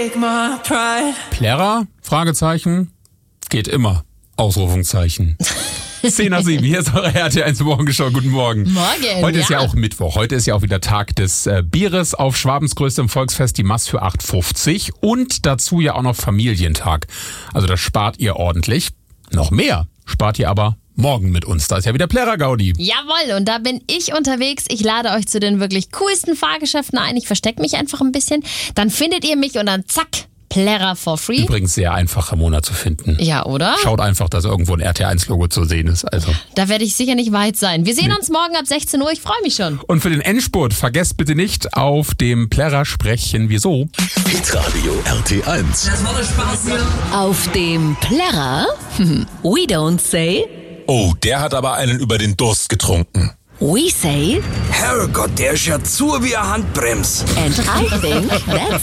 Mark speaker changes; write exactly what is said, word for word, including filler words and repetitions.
Speaker 1: take my pride.
Speaker 2: Plärrer? Fragezeichen. Geht immer. Ausrufungszeichen. zehn nach sieben, hier ist eure R T eins Morgenshow. Guten Morgen.
Speaker 3: Morgen,
Speaker 2: Heute ist ja
Speaker 3: ja.
Speaker 2: auch Mittwoch. Heute ist ja auch wieder Tag des äh, Bieres auf Schwabens größtem Volksfest, die Mass für acht fünfzig. Und dazu ja auch noch Familientag. Also das spart ihr ordentlich. Noch mehr spart ihr aber morgen mit uns. Da ist ja wieder Plärrer-Gaudi.
Speaker 3: Jawohl, und da bin ich unterwegs. Ich lade euch zu den wirklich coolsten Fahrgeschäften ein. Ich verstecke mich einfach ein bisschen. Dann findet ihr mich und dann zack, Plärrer for free.
Speaker 2: Übrigens sehr einfach, Ramona zu finden.
Speaker 3: Ja, oder?
Speaker 2: Schaut einfach, dass irgendwo ein R T eins Logo zu sehen ist. Also.
Speaker 3: Da werde ich sicher nicht weit sein. Wir sehen uns morgen ab sechzehn Uhr. Ich freue mich schon.
Speaker 2: Und für den Endspurt vergesst bitte nicht, auf dem Plärrer sprechen. Wieso?
Speaker 4: Hitradio R T eins.
Speaker 1: Das macht Spaß hier.
Speaker 5: Auf dem Plärrer? We don't say.
Speaker 4: Oh, der hat aber einen über den Durst getrunken.
Speaker 5: We say.
Speaker 6: Herrgott, der ist ja zu wie eine Handbremse.
Speaker 5: And I think that's